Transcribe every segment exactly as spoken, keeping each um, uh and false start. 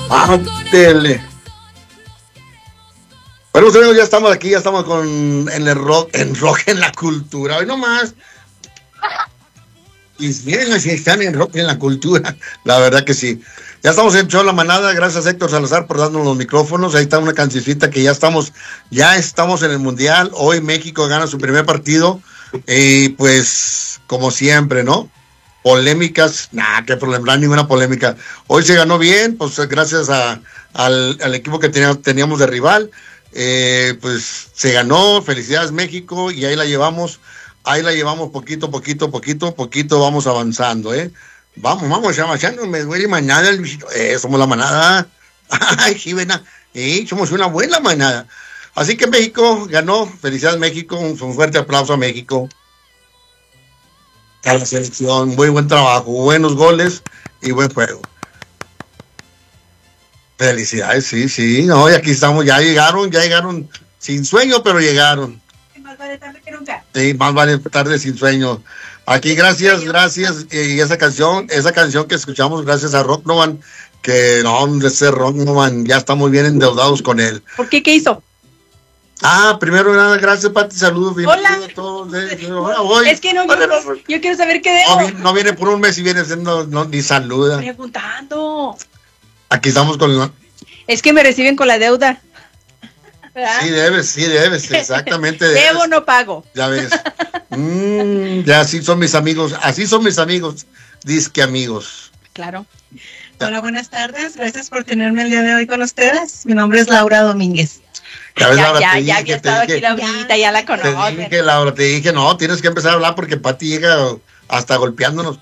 ¡Ándele! Bueno, amigos, ya estamos aquí, ya estamos con en el rock, en rock en la cultura. Hoy nomás. Y miren, así están en rock en la cultura. La verdad que sí. Ya estamos en show La Manada. Gracias, Héctor Salazar, por darnos los micrófonos. Ahí está una cancioncita que ya estamos, ya estamos en el Mundial. Hoy México gana su primer partido. Y pues, como siempre, ¿no? Polémicas, nada, qué problema, no hay ninguna polémica. Hoy se ganó bien, pues gracias a, al, al equipo que teníamos, teníamos de rival. Eh, pues se ganó, felicidades México, y ahí la llevamos, ahí la llevamos poquito, poquito, poquito, poquito, vamos avanzando, ¿eh? Vamos, vamos, avanzando, me duele mañana el visito, eh, somos la manada, ay, sí, ven, eh, somos una buena manada. Así que México ganó, felicidades México, un, un fuerte aplauso a México, a la selección, muy buen trabajo, buenos goles y buen juego. Felicidades, sí, sí, no, y aquí estamos, ya llegaron, ya llegaron sin sueño, pero llegaron. Más vale tarde que nunca. Sí, más vale tarde sin sueño. Aquí, gracias, gracias, y esa canción, esa canción que escuchamos, gracias a Rock Novan, que no, ese Rock Novan, ya estamos bien endeudados con él. ¿Por qué? ¿Qué hizo? Ah, primero nada, gracias, Pati, saludos, hola. A todos. Eh, hola, voy. Es que no, hola, yo, no, yo quiero saber qué debo. No viene, no viene por un mes y viene siendo, no, ni saluda. Preguntando. Aquí estamos con la... Es que me reciben con la deuda. ¿verdad? Sí debes, sí debes, exactamente. Debes. Debo, no pago. Ya ves. mm, ya así son mis amigos, así son mis amigos, disque amigos. Claro. Hola, buenas tardes, gracias por tenerme el día de hoy con ustedes. Mi nombre es Laura Domínguez. Ya, ves, ya, Laura, ya, te ya dije, había te estado dije, aquí Laurita, ya la Te conozco. dije, Laura, te dije, no, tienes que empezar a hablar porque Pati llega hasta golpeándonos.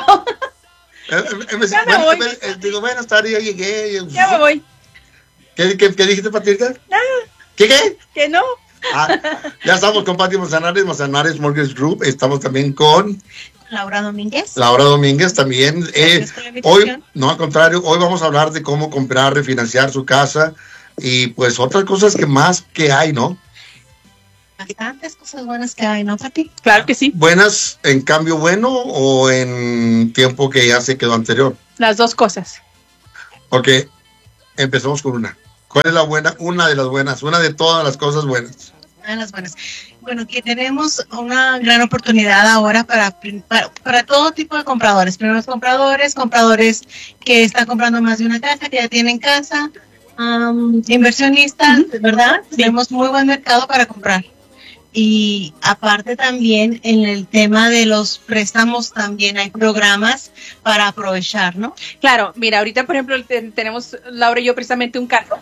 eh, eh, me, ya me bueno, voy. me, eh, digo, buenas tardes, ya llegué. Y, Ya me voy. ¿Qué, qué, qué dijiste, Patricia? Nada. ¿Qué, qué? Que no. Ah, ya estamos con Pati Manzanares, Manzanares Mortgage Group. Estamos también con Laura Domínguez. Laura Domínguez también. Eh, hoy, no, al contrario, hoy vamos a hablar de cómo comprar, refinanciar su casa y pues otras cosas que más que hay, ¿no? Bastantes cosas buenas que hay, ¿no, Pati? Claro que sí. ¿Buenas en cambio bueno o en tiempo que ya se quedó anterior? Las dos cosas. Ok, empezamos con una. ¿Cuál es la buena? Una de las buenas, una de todas las cosas buenas. Una de las buenas. Bueno, que tenemos una gran oportunidad ahora para, para, para todo tipo de compradores. Primeros compradores, compradores que están comprando más de una casa, que ya tienen casa, um, inversionistas, uh-huh. ¿verdad? Sí. Tenemos muy buen mercado para comprar. Y aparte también en el tema de los préstamos también hay programas para aprovechar, ¿no? Claro, mira, ahorita por ejemplo tenemos Laura y yo precisamente un carro.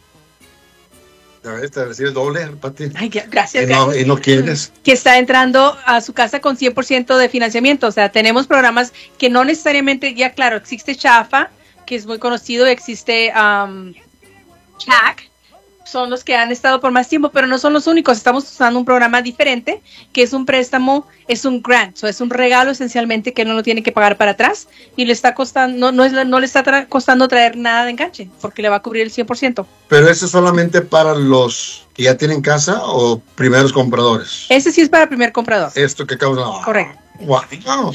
A ver, te recibes doble, Pati. Ay, gracias. Y no, y no quieres. Que está entrando a su casa con cien por ciento de financiamiento. O sea, tenemos programas que no necesariamente, ya claro, existe Chafa, que es muy conocido, existe um, Chac, son los que han estado por más tiempo, pero no son los únicos. Estamos usando un programa diferente, que es un préstamo, es un grant, o sea, es un regalo esencialmente que no lo tiene que pagar para atrás y le está costando, no, no, es, no le está tra- costando traer nada de enganche, porque le va a cubrir el cien por ciento. ¿Pero eso es solamente para los que ya tienen casa o primeros compradores? Ese sí es para primer comprador. Esto que causa... Correcto. Wow.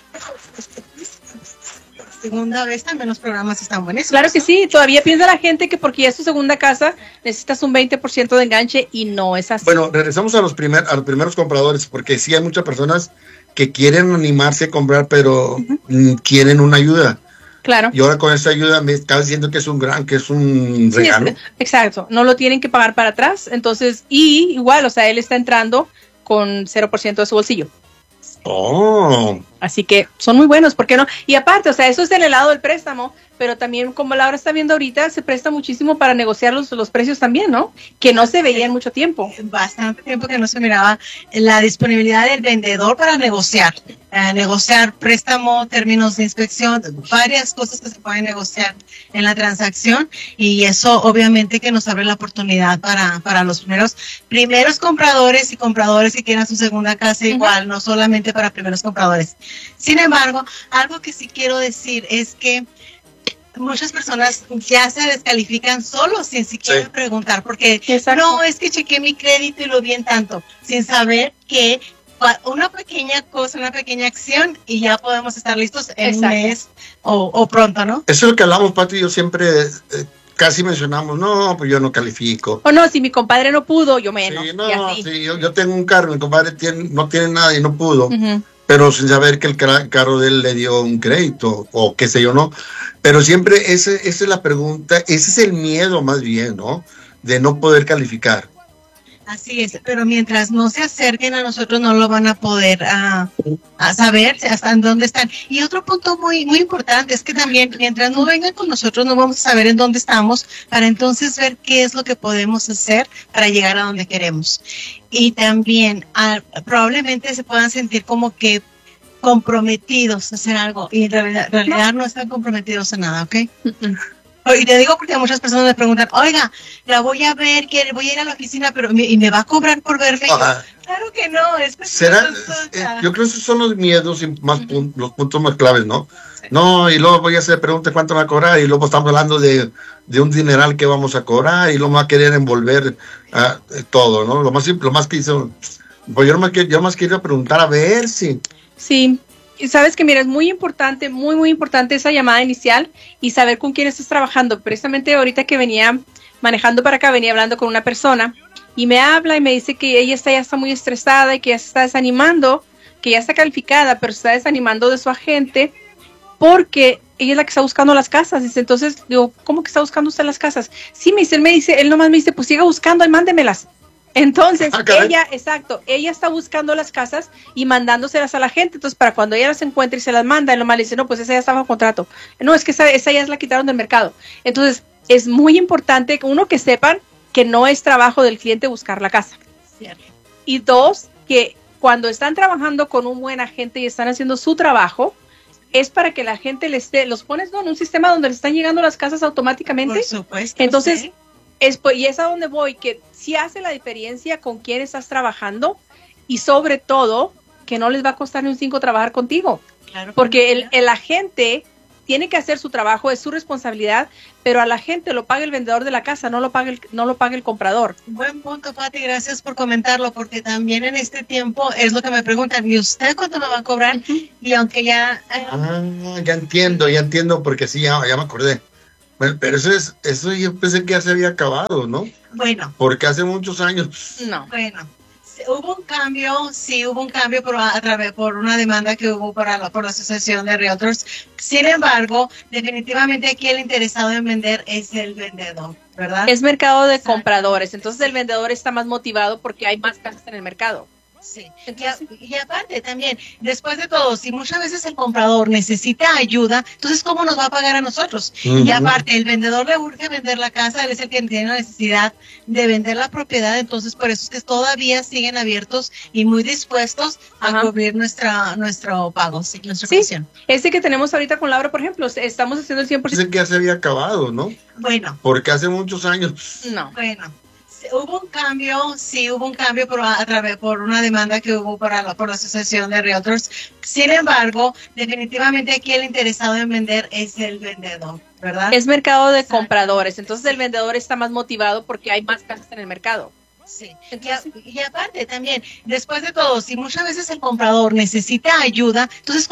Segunda vez también los programas están buenos. Claro que sí, todavía piensa la gente que porque ya es tu segunda casa necesitas un veinte por ciento de enganche y no es así. Bueno, regresamos a los, primer, a los primeros compradores, porque sí hay muchas personas que quieren animarse a comprar, pero uh-huh. quieren una ayuda. Claro. Y ahora con esta ayuda me está diciendo que es un gran, que es un regalo. Sí, es, exacto, no lo tienen que pagar para atrás, entonces, y igual, o sea, él está entrando con cero por ciento de su bolsillo. Oh. Así que son muy buenos, ¿por qué no? Y aparte, o sea, eso es del lado del préstamo, pero también, como Laura está viendo ahorita, se presta muchísimo para negociar los, los precios también, ¿no? Que no se veía en mucho tiempo. Bastante tiempo que no se miraba la disponibilidad del vendedor para negociar. Eh, negociar préstamo, términos de inspección, varias cosas que se pueden negociar en la transacción y eso obviamente que nos abre la oportunidad para, para los primeros primeros compradores y compradores que quieran su segunda casa uh-huh. igual, no solamente para primeros compradores. Sin embargo, algo que sí quiero decir es que muchas personas ya se descalifican solo sin siquiera sí. preguntar, porque Exacto. no, es que chequeé mi crédito y lo vi en tanto, sin saber que una pequeña cosa, una pequeña acción y ya podemos estar listos en Exacto. un mes o, o pronto, ¿no? Eso es lo que hablamos, Pati y yo siempre eh, casi mencionamos, no, pues yo no califico. O no, si mi compadre no pudo, yo menos. Sí, y no, así. sí, yo, yo tengo un carro, mi compadre tiene, no tiene nada y no pudo, Ujú. pero sin saber que el ca- carro de él le dio un crédito o qué sé yo, ¿no? Pero siempre ese, esa es la pregunta, ese es el miedo más bien, ¿no? De no poder calificar. Así es, pero mientras no se acerquen a nosotros no lo van a poder ah, a saber hasta en dónde están. Y otro punto muy muy importante es que también mientras no vengan con nosotros no vamos a saber en dónde estamos para entonces ver qué es lo que podemos hacer para llegar a donde queremos. Y también ah, probablemente se puedan sentir como que comprometidos a hacer algo y en realidad, realidad no están comprometidos a nada, ¿ok? Ujú. Y te digo porque muchas personas me preguntan, oiga, la voy a ver, que voy a ir a la oficina, pero me, y me va a cobrar por verme. Ajá. Claro que no, es que Será, es cosa. eh, yo creo que esos son los miedos y más pun- los puntos más claves, ¿no? No, y luego voy a hacer preguntas cuánto va a cobrar y luego estamos hablando de, de un dineral que vamos a cobrar y luego va a querer envolver ah, eh, todo, ¿no? Lo más, lo más que hizo, pues yo nomás, que- yo más quería preguntar a ver si... Sí, y sabes que mira, es muy importante, muy, muy importante esa llamada inicial y saber con quién estás trabajando. Precisamente ahorita que venía manejando para acá, venía hablando con una persona y me habla y me dice que ella está, ya está muy estresada y que ya se está desanimando, que ya está calificada, pero se está desanimando de su agente porque ella es la que está buscando las casas. Dice, entonces, digo, ¿cómo que está buscando usted las casas? Sí, me dice, él me dice, él nomás me dice, pues siga buscando y mándemelas. Entonces, Ah, caray. ella, exacto, ella está buscando las casas y mandándoselas a la gente. Entonces, para cuando ella las encuentre y se las manda, él nomás le dice, no, pues esa ya está bajo contrato. No, es que esa, esa ya la quitaron del mercado. Entonces, es muy importante, que uno, que sepan que no es trabajo del cliente buscar la casa. Cierto. Y dos, que cuando están trabajando con un buen agente y están haciendo su trabajo, es para que la gente les dé, los pones, ¿no?, en un sistema donde les están llegando las casas automáticamente. Por supuesto. Entonces, sí. es, pues, y es a donde voy, que sí hace la diferencia con quién estás trabajando y sobre todo que no les va a costar ni un cinco trabajar contigo, Claro que porque no. el, el agente tiene que hacer su trabajo, es su responsabilidad, pero a la gente lo paga el vendedor de la casa, no lo paga el, no lo paga el comprador. Buen punto, Pati, gracias por comentarlo, porque también en este tiempo es lo que me preguntan, ¿y usted cuánto me va a cobrar? Ujú. Y aunque ya... eh, Ah, ya entiendo, ya entiendo, porque sí, ya, ya me acordé. Bueno, pero eso es, eso yo pensé que ya se había acabado, ¿no? bueno, Porque hace muchos años. No. bueno. Sí, hubo un cambio, sí hubo un cambio por, a, a través, por una demanda que hubo para la, por la Asociación de Realtors. Sin embargo, definitivamente aquí el interesado en vender es el vendedor, ¿verdad? Es mercado de Exacto. compradores, entonces el vendedor está más motivado porque hay más casas en el mercado. Sí. Entonces- y, a- y aparte también, después de todo, si muchas veces el comprador necesita ayuda, entonces ¿cómo nos va a pagar a nosotros? Ujú. Y aparte, el vendedor le urge vender la casa, él es el que tiene la necesidad de vender la propiedad, entonces por eso es que todavía siguen abiertos y muy dispuestos a Ajá. cubrir nuestra nuestro pago, sí, nuestra Sí. comisión. Ese que tenemos ahorita con Laura, por ejemplo, estamos haciendo el cien por ciento. Pensé que ya se había acabado, ¿no? Bueno, Porque hace muchos años. No. bueno. Sí, hubo un cambio, sí hubo un cambio por, a, a través, por una demanda que hubo para la, por la Asociación de Realtors. Sin embargo, definitivamente aquí el interesado en vender es el vendedor, ¿verdad? Es mercado de Exacto. compradores, entonces el vendedor está más motivado porque hay más casas en el mercado. Sí. Y, Entonces- a- y aparte también, después de todo, si muchas veces el comprador necesita ayuda, entonces